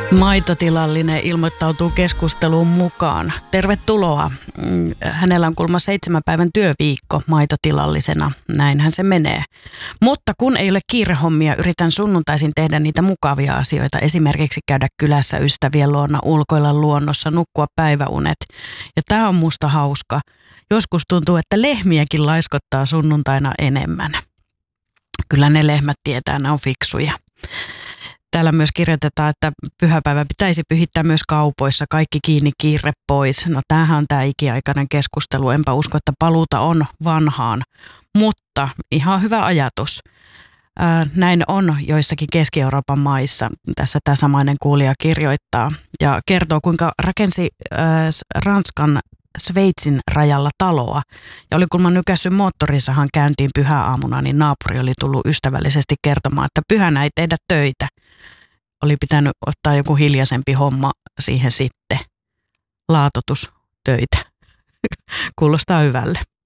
Maitotilallinen ilmoittautuu keskusteluun mukaan. Tervetuloa. Hänellä on kuulemma 7 päivän työviikko maitotilallisena. Näinhän se menee. Mutta kun ei ole kiirehommia, yritän sunnuntaisin tehdä niitä mukavia asioita. Esimerkiksi käydä kylässä ystävien luona, ulkoilla luonnossa, nukkua päiväunet. Ja tämä on musta hauska. Joskus tuntuu, että lehmiäkin laiskottaa sunnuntaina enemmän. Kyllä ne lehmät tietää, ne on fiksuja. Täällä myös kirjoitetaan, että pyhäpäivä pitäisi pyhittää myös kaupoissa, kaikki kiinni, kiire pois. No tämähän on tämä ikiaikainen keskustelu, enpä usko, että paluuta on vanhaan, mutta ihan hyvä ajatus. Näin on joissakin Keski-Euroopan maissa, tässä tämä samainen kuulija kirjoittaa ja kertoo, kuinka rakensi Ranskan Sveitsin rajalla taloa. Ja oli kun mä nykässyt moottorisahan käyntiin pyhäaamuna, niin naapuri oli tullut ystävällisesti kertomaan, että pyhänä ei tehdä töitä. Oli pitänyt ottaa joku hiljaisempi homma siihen sitten. Laatotustöitä. Kuulostaa hyvälle.